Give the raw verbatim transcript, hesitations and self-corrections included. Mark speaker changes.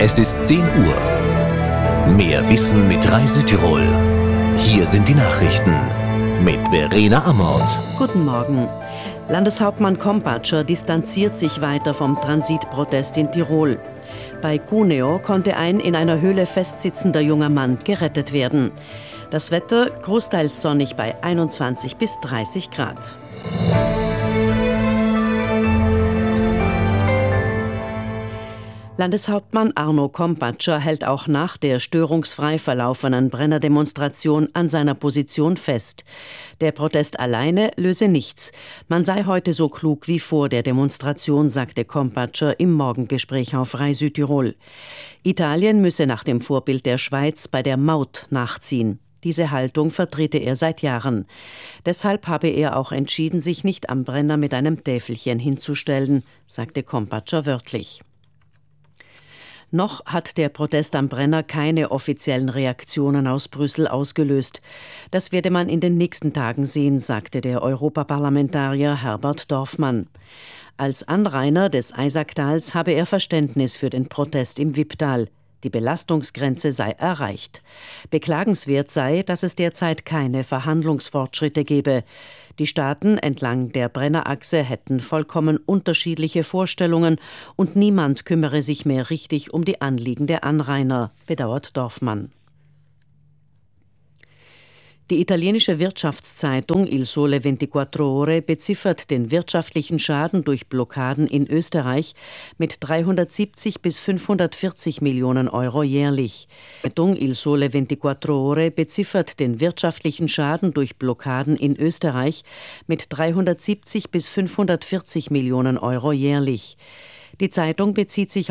Speaker 1: Es ist zehn Uhr. Mehr Wissen mit Reisetirol. Hier sind die Nachrichten mit Verena Amort.
Speaker 2: Guten Morgen. Landeshauptmann Kompatscher distanziert sich weiter vom Transitprotest in Tirol. Bei Cuneo konnte ein in einer Höhle festsitzender junger Mann gerettet werden. Das Wetter großteils sonnig bei einundzwanzig bis dreißig Grad. Landeshauptmann Arno Kompatscher hält auch nach der störungsfrei verlaufenen Brenner-Demonstration an seiner Position fest. Der Protest alleine löse nichts. Man sei heute so klug wie vor der Demonstration, sagte Kompatscher im Morgengespräch auf Rai Südtirol. Italien müsse nach dem Vorbild der Schweiz bei der Maut nachziehen. Diese Haltung vertrete er seit Jahren. Deshalb habe er auch entschieden, sich nicht am Brenner mit einem Täfelchen hinzustellen, sagte Kompatscher wörtlich. Noch hat der Protest am Brenner keine offiziellen Reaktionen aus Brüssel ausgelöst. Das werde man in den nächsten Tagen sehen, sagte der Europaparlamentarier Herbert Dorfmann. Als Anrainer des Eisaktals habe er Verständnis für den Protest im Wipptal. Die Belastungsgrenze sei erreicht. Beklagenswert sei, dass es derzeit keine Verhandlungsfortschritte gebe. Die Staaten entlang der Brennerachse hätten vollkommen unterschiedliche Vorstellungen und niemand kümmere sich mehr richtig um die Anliegen der Anrainer, bedauert Dorfmann. Die italienische Wirtschaftszeitung Il Sole ventiquattro Ore beziffert den wirtschaftlichen Schaden durch Blockaden in Österreich mit dreihundertsiebzig bis fünfhundertvierzig Millionen Euro jährlich. Die Zeitung Il Sole ventiquattro Ore beziffert den wirtschaftlichen Schaden durch Blockaden in Österreich mit dreihundertsiebzig bis fünfhundertvierzig Millionen Euro jährlich. Die Zeitung bezieht sich